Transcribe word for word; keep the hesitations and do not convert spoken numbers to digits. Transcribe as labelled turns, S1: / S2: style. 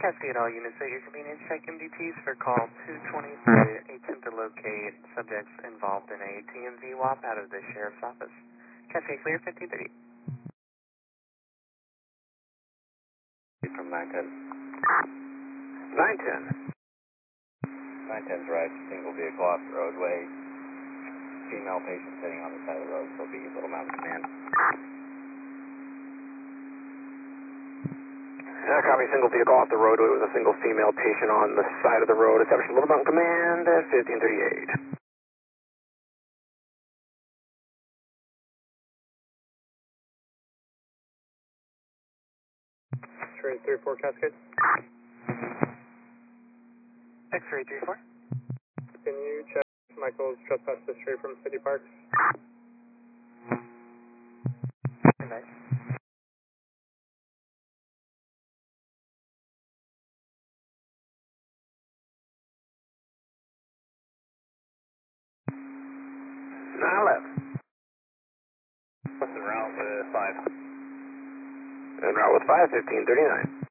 S1: Cascade all units at your convenience. Check M D Ts for call two twenty-three. Attempt to locate subjects involved in a T M V W A P out of the Sheriff's Office. Cascade clear, fifteen thirty.
S2: From nine ten.
S3: nine ten.
S2: nine ten's right, single vehicle off the roadway. Female patient sitting on the side of the road, so be Little Mountain Command.
S3: Uh, copy, single vehicle off the roadway with a single female patient on the side of the road. Establish Little Mountain Command at fifteen thirty-eight.
S4: X-ray three four Cascade.
S1: X-ray three four.
S4: Can you check Michael's trespass history from City Parks?
S1: Nice.
S3: nine eleven.
S2: What's the route with five?
S3: En route with five, fifteen thirty-nine.